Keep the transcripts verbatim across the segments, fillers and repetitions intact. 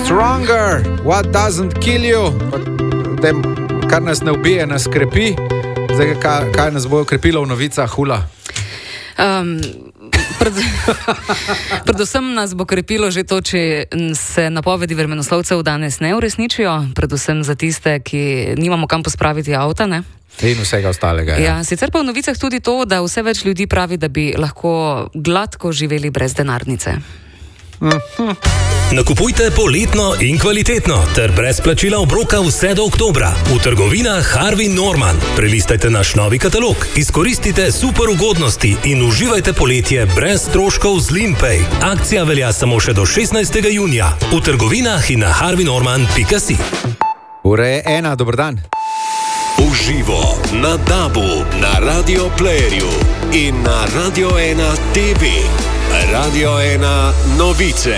Stronger, what doesn't kill you? Tem, kar nas ne ubije, nas krepi. Zdaj, kaj, kaj nas bo krepilo v novicah, Hula? Um, pred, predvsem nas bo krepilo že to, če se napovedi vremenoslovcev danes ne uresničijo, predvsem za tiste, ki nimamo kam pospraviti avta, ne? In vsega ostalega. Ja. Ja, sicer pa v novicah tudi to, da vse več ljudi pravi, da bi lahko gladko živeli brez denarnice. Mm-hmm. Nakupujte poletno in kvalitetno ter brez plačila obroka vse do oktobra v trgovinah Harvey Norman. Prelistajte naš novi katalog, izkoristite super ugodnosti in uživajte poletje brez stroškov z Limpay. Akcija velja samo še do šestnajstega junija v trgovinah in na harvey norman pika si. Ura je ena, dober dan. Uživo na Dabu, na Radio Playerju in na Radio ena T V. Radio ena novice.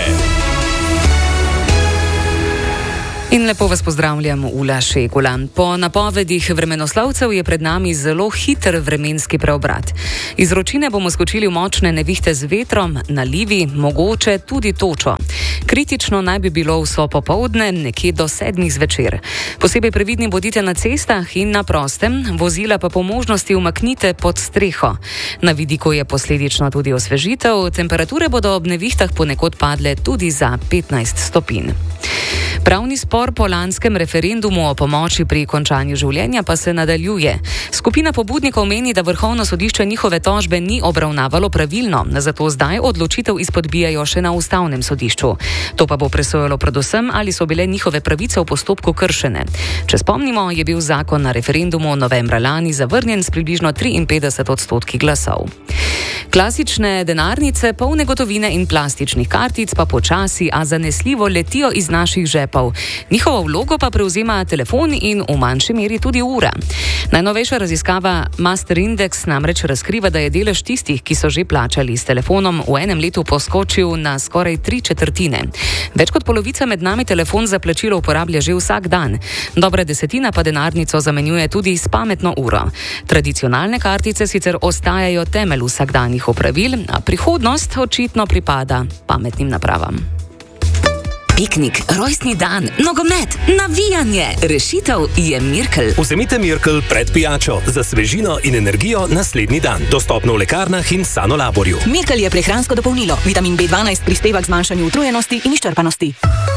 In lepo vas pozdravljam, Ula Šegula. Po napovedih vremenoslavcev je pred nami zelo hiter vremenski preobrat. Iz vročine bomo skočili v močne nevihte z vetrom, nalivi, mogoče tudi točo. Kritično naj bi bilo vso popoldne, nekje do sedmih zvečer. Posebej previdni bodite na cestah in na prostem, vozila pa po možnosti umaknite pod streho. Na vidiku je posledično tudi osvežitev, temperature bodo ob nevihtah ponekod padle tudi za petnajst stopinj. Pravni spor po lanskem referendumu o pomoči pri končanju življenja pa se nadaljuje. Skupina pobudnikov meni, da Vrhovno sodišče njihove tožbe ni obravnavalo pravilno, zato zdaj odločitev izpodbijajo še na Ustavnem sodišču. To pa bo presojalo predvsem, ali so bile njihove pravice v postopku kršene. Če spomnimo, je bil zakon na referendumu novembra lani zavrnjen s približno triinpetdeset odstotki glasov. Klasične denarnice, polne gotovine in plastičnih kartic pa počasi, a zanesljivo letijo iz naših žepov. Njihovo vlogo pa prevzema telefon in v manjši meri tudi ura. Najnovejša raziskava Master Index namreč razkriva, da je delež tistih, ki so že plačali s telefonom, v enem letu poskočil na skoraj tri četrtine. Več kot polovica med nami telefon za plačilo uporablja že vsak dan. Dobra desetina pa denarnico zamenjuje tudi s pametno uro. Tradicionalne kartice sicer ostajajo temelj vsakdanjih opravil, a prihodnost očitno pripada pametnim napravam. Piknik, rojstni dan, nogomet, navijanje. Rešitev je Mirkel. Vzemite Mirkel pred pijačo za svežino in energijo naslednji dan. Dostopno v lekarnah in Sanolaborju. Mirkel je prehransko dopolnilo. Vitamin B dvanajst prispeva k zmanjšanju utrujenosti in izčrpanosti.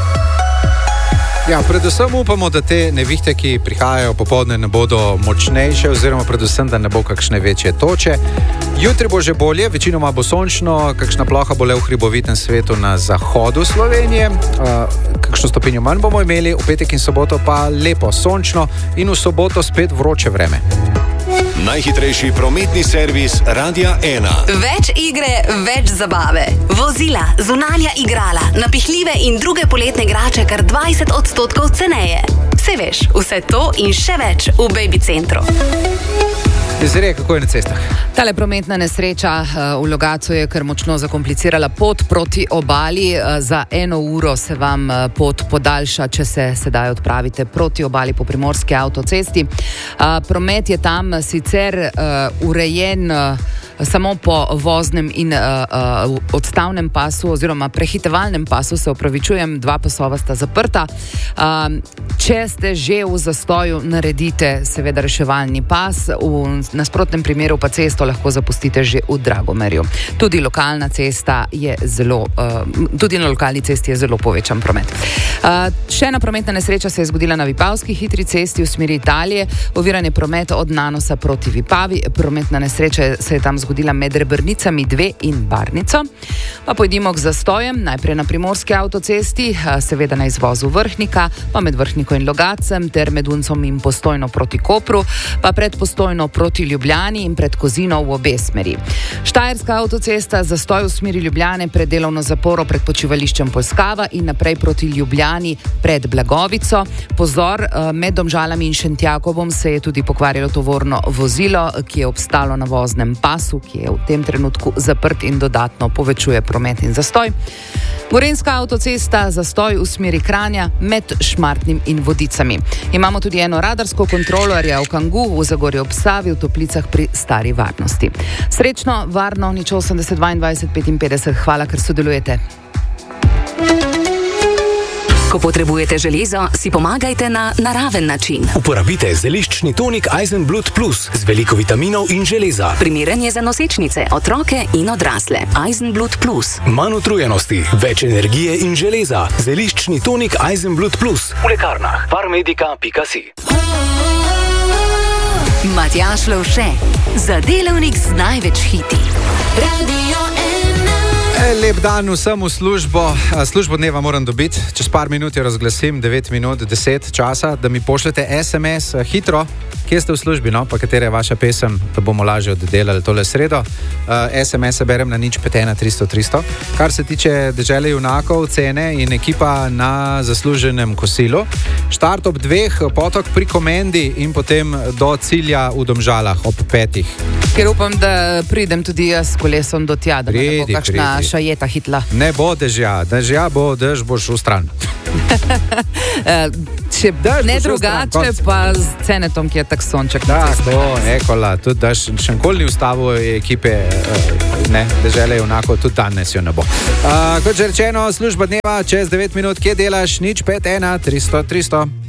Ja, predvsem upamo, da te nevihte, ki prihajajo popoldne, ne bodo močnejše, oziroma predvsem, da ne bo kakšne večje toče. Jutri bo že bolje, večinoma bo sončno, kakšna ploha bo le v hribovitem svetu na zahodu Slovenije, uh, kakšno stopinjo manj bomo imeli, v petek in soboto pa lepo sončno in v soboto spet vroče vreme. Najhitrejši prometni servis Radia ena. Več igre, več zabave. Vozila, zunanja igrala, napihljive in druge poletne igrače kar dvajset odstotkov ceneje. Se veš, vse to in še več v Baby Centru. Zdaj, kako je na cestah? Tale prometna nesreča v Logatcu je kar močno zakomplicirala pot proti obali. Za eno uro se vam pot podaljša, če se sedaj odpravite proti obali po primorski avtocesti. Promet je tam sicer urejen samo po voznem in uh, uh, odstavnem pasu oziroma prehitevalnem pasu, se opravičujem, dva pasova sta zaprta. Uh, če ste že v zastoju, naredite seveda reševalni pas, v nasprotnem primeru pa cesto lahko zapustite že v Dragomerju. Tudi lokalna cesta je zelo, uh, tudi na lokalni cesti je zelo povečan promet. Uh, še ena prometna nesreča se je zgodila na Vipavski hitri cesti v smeri Italije. Oviran je promet od Nanosa proti Vipavi. Prometna nesreča se je tam zgodila med Rebrnicami dve in Barnico. Pa pojdimo k zastojem, najprej na primorski avtocesti, seveda na izvozu Vrhnika, pa med Vrhniko in Logacem, ter med Uncom in Postojno proti Kopru, pa pred Postojno proti Ljubljani in pred Kozino v obe smeri. Štajerska avtocesta, zastoj v smeri Ljubljane pred delovno zaporo pred počivališčem Polskava in naprej proti Ljubljani pred Blagovico. Pozor, med Domžalami in Šentjakobom se je tudi pokvarilo tovorno vozilo, ki je obstalo na voznem pasu, ki je v tem trenutku zaprt in dodatno povečuje promet in zastoj. Gorenjska avtocesta, zastoj v smeri Kranja med Šmartnim in Vodicami. Imamo tudi eno radarsko kontrolorja v Kangu, v Zagorju ob Savi, v Toplicah pri Stari Varnosti. Srečno, varno, nič osemdeset dvaindvajset petinpetdeset, hvala, ker sodelujete. Ko potrebujete železo, si pomagajte na naraven način. Uporabite zeliščni tonik Eisenblut Plus z veliko vitaminov in železa. Primeren je za nosečnice, otroke in odrasle. Eisenblut Plus. Manj utrujenosti, več energije in železa. Zeliščni tonik Eisenblut Plus v lekarnah farmedika pika si. Matjaž Lovše, za delavnik z največ hiti. Radio ena. Lep dan vsem v službo. Službo dneva moram dobiti. Čez par minut jo razglasim, devet minut, deset časa, da mi pošljete es em es hitro. Kje ste v službi, no? Pa katera je vaša pesem, da bomo lažje oddelali tole sredo. Uh, es em es berem na nič pet ena tristo tristo. Kar se tiče dežele junakov, cene in ekipa na zasluženem kosilu. Štart ob dveh, potok pri Komendi in potem do cilja v Domžalah ob petih. Ker upam, da pridem tudi jaz s kolesom do tja, da Pridi, ne bo kakšna pridi. šajeta hitla. Ne bo dežja, dežja bo, dež boš v stran. Uh, če Daš ne bo šel drugače, stran, pa z cenetom, ki je tak sonček. na cesti. Tako, Ekola, tudi daš še nikoli ni ustavil ekipe, uh, ne, dežele junakov, tudi danes jo ne bo. Uh, kot že rečeno, služba dneva čez devet minut, kje delaš, nič pet ena tristo tristo.